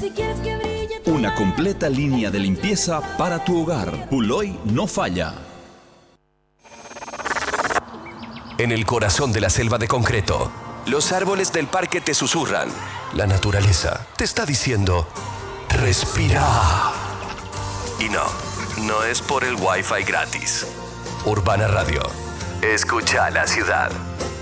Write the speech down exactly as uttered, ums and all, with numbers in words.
Una completa línea de limpieza para tu hogar. Puloy no falla. En el corazón de la selva de concreto, los árboles del parque te susurran. La naturaleza te está diciendo, respira. Y no, no es por el Wi-Fi gratis. Urbana Radio. Escucha la ciudad.